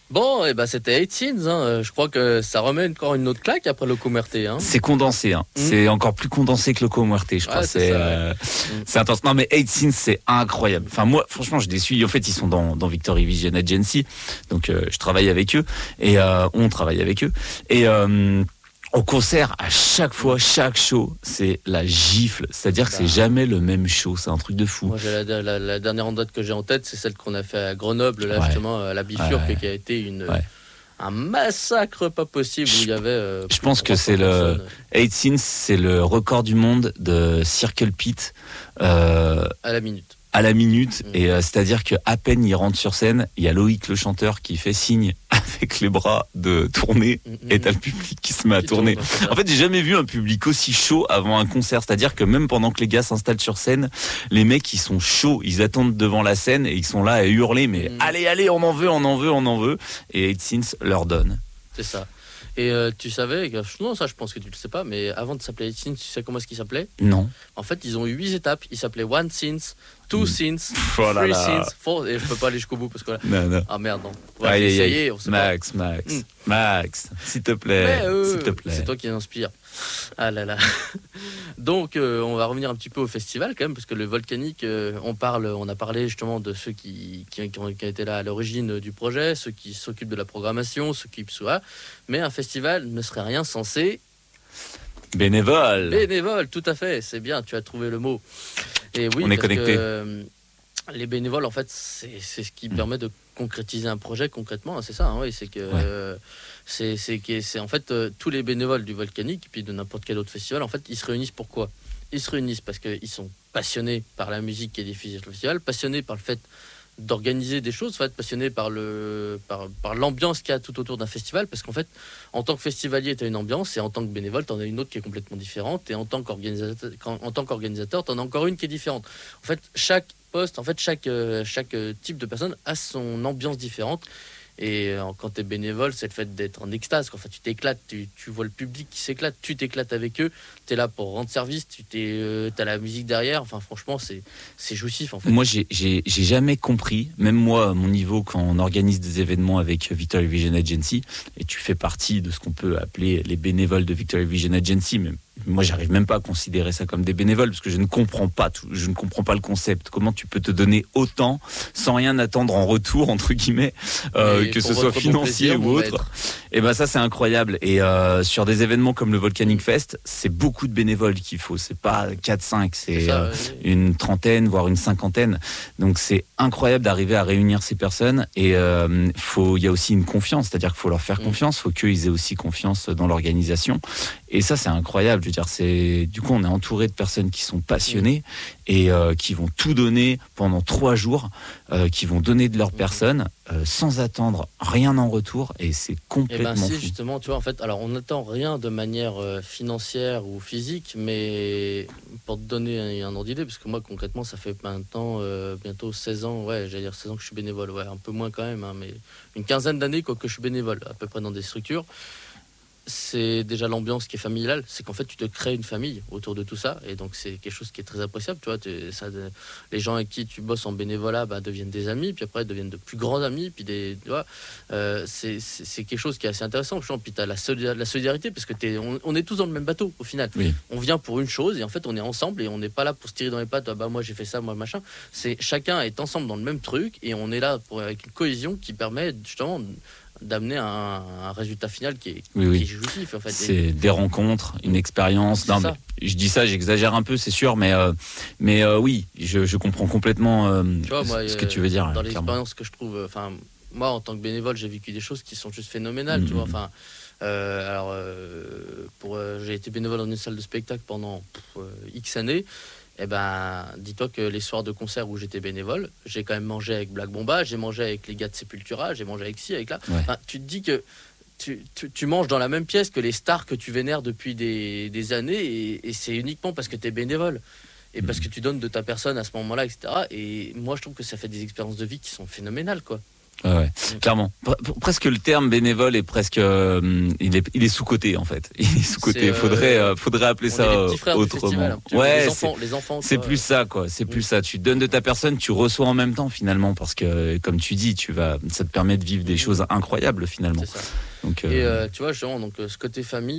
Bon, et ben c'était 8 Sins, hein. Je crois que ça remet encore une autre claque après Loco Muerte, hein. C'est condensé, hein. C'est encore plus condensé que Loco Muerte, je crois. Ouais, c'est ça, ouais. C'est intense. Non, mais 8 Sins, c'est incroyable. Enfin, moi, franchement, je les suis. En fait, ils sont dans Victory Vision Agency. Donc, je travaille avec eux. Et on travaille avec eux. Et au concert, à chaque fois, chaque show, c'est la gifle. C'est-à-dire que c'est jamais le même show. C'est un truc de fou. Moi, j'ai la dernière en date que j'ai en tête, c'est celle qu'on a fait à Grenoble, là, Ouais. justement, à la Bifurque, Ouais. qui a été Ouais. un massacre pas possible, où il y avait. Je pense que c'est le 8 Sins, c'est le record du monde de Circle Pit à la minute. à la minute. Et c'est-à-dire que à peine il rentre sur scène, il y a Loïc le chanteur qui fait signe avec les bras de tourner et t'as le public qui se met à tourner. En fait, j'ai jamais vu un public aussi chaud avant un concert. C'est-à-dire que même pendant que les gars s'installent sur scène, les mecs ils sont chauds, ils attendent devant la scène et ils sont là à hurler, mais allez, on en veut, on en veut, on en veut. Et 8 Sins leur donne. C'est ça. Et tu savais, non, ça je pense que tu le sais pas, mais avant de s'appeler 8 Sins, tu sais comment est-ce qu'il s'appelait? Non. En fait, ils ont eu 8 étapes. Ils s'appelaient 1 Sins, 2 Sins, Oh 3 là là. Sins, 4. Et je peux pas aller jusqu'au bout parce que là. Non. Ah merde, non. Ouais, Aïe, aïe, essayer, aïe. on sait pas. Max, s'il te plaît, s'il te plaît. C'est toi qui inspire. Ah là là. Donc, on va revenir un petit peu au festival quand même, parce que le Volcanique, on a parlé justement de ceux qui ont été là à l'origine du projet, ceux qui s'occupent de la programmation, ceux qui soit. Mais un festival ne serait rien sans ces Bénévole. bénévoles. Tout à fait, c'est bien, tu as trouvé le mot. Et oui, On est parce connecté. que les bénévoles, en fait, c'est ce qui permet de concrétiser un projet concrètement, hein, c'est ça, hein, oui, c'est que c'est en fait tous les bénévoles du Volcanique et puis de n'importe quel autre festival, en fait, ils se réunissent pourquoi? Ils se réunissent parce qu'ils sont passionnés par la musique qui est diffusée sur le festival, passionnés par le fait d'organiser des choses, en fait, passionnés par l'ambiance qu'il y a tout autour d'un festival, parce qu'en fait, en tant que festivalier, tu as une ambiance, et en tant que bénévole, tu en as une autre qui est complètement différente, et en tant qu'organisateur, tu en as encore une qui est différente. En fait, chaque poste, en fait, chaque type de personne a son ambiance différente. Et quand tu es bénévole, c'est le fait d'être en extase. En fait, tu t'éclates, tu vois le public qui s'éclate, tu t'éclates avec eux, tu es là pour rendre service, t'as la musique derrière. Enfin, franchement, c'est jouissif en fait. Moi, j'ai jamais compris, même moi, à mon niveau, quand on organise des événements avec Victory Vision Agency, et tu fais partie de ce qu'on peut appeler les bénévoles de Victory Vision Agency, mais moi, j'arrive même pas à considérer ça comme des bénévoles, parce que je ne comprends pas je ne comprends pas le concept. Comment tu peux te donner autant sans rien attendre en retour, entre guillemets, que ce soit financier ou autre. Et ben ça, c'est incroyable. Et sur des événements comme le Volcanic Fest, c'est beaucoup de bénévoles qu'il faut. C'est pas 4-5, c'est une trentaine, voire une cinquantaine. Donc c'est incroyable d'arriver à réunir ces personnes. Et il y a aussi une confiance, c'est-à-dire qu'il faut leur faire confiance. Il faut qu'ils aient aussi confiance dans l'organisation. Et ça, c'est incroyable. Je veux dire, du coup, on est entouré de personnes qui sont passionnées et qui vont tout donner pendant 3 jours, qui vont donner de leur personne sans attendre rien en retour. Et c'est complètement fou. Justement, tu vois, en fait, alors on n'attend rien de manière financière ou physique, mais pour te donner un ordre d'idée, parce que moi, concrètement, ça fait maintenant bientôt 16 ans, j'allais dire 16 ans que je suis bénévole, un peu moins quand même, hein, mais une quinzaine d'années que je suis bénévole, à peu près dans des structures. C'est déjà l'ambiance qui est familiale, c'est qu'en fait tu te crées une famille autour de tout ça, et donc c'est quelque chose qui est très appréciable, tu vois, les gens avec qui tu bosses en bénévolat deviennent des amis, puis après deviennent de plus grands amis, puis tu vois, c'est quelque chose qui est assez intéressant, puis tu as la solidarité, parce que on est tous dans le même bateau au final, on vient pour une chose, et en fait on est ensemble, et on n'est pas là pour se tirer dans les pattes, moi j'ai fait ça, moi machin, chacun est ensemble dans le même truc, et on est là avec une cohésion qui permet justement d'amener un résultat final qui est jouissif en fait. C'est des rencontres, une expérience. Non, mais je dis ça, j'exagère un peu, c'est sûr, mais oui, je comprends complètement ce que tu veux dire. Dans l'expérience que je trouve, moi en tant que bénévole, j'ai vécu des choses qui sont juste phénoménales, tu vois. J'ai été bénévole dans une salle de spectacle pendant X années. Eh ben, dis-toi que les soirs de concert où j'étais bénévole, j'ai quand même mangé avec Black Bomba, j'ai mangé avec les gars de Sepultura, j'ai mangé avec ci, avec là. Tu te dis que tu manges dans la même pièce que les stars que tu vénères depuis des années, et c'est uniquement parce que tu es bénévole et parce que tu donnes de ta personne à ce moment-là, etc. Et moi, je trouve que ça fait des expériences de vie qui sont phénoménales, quoi. Ouais, clairement. Presque le terme bénévole est presque, il est sous-coté en fait. Il est sous-coté. Faudrait appeler ça autrement. Ouais, les enfants. C'est plus ça quoi. C'est plus ça. Tu donnes de ta personne, tu reçois en même temps finalement parce que comme tu dis, ça te permet de vivre des choses incroyables finalement. C'est ça. Donc, et tu vois, justement, donc ce côté famille,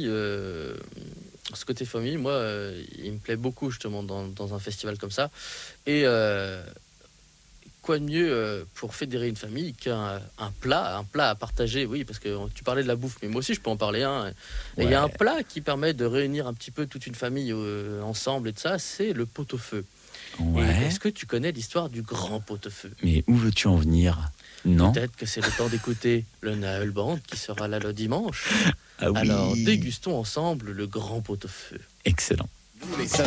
moi, il me plaît beaucoup justement dans un festival comme ça. Et quoi de mieux pour fédérer une famille qu'un plat à partager. Oui, parce que tu parlais de la bouffe, mais moi aussi je peux en parler. Et il y a un plat qui permet de réunir un petit peu toute une famille ensemble et de ça, c'est le pot-au-feu. Ouais. Est-ce que tu connais l'histoire du grand pot-au-feu? Mais où veux-tu en venir? Non. Peut-être que c'est le temps d'écouter le Naël Band qui sera là le dimanche. Ah oui. Alors dégustons ensemble le grand pot-au-feu. Excellent.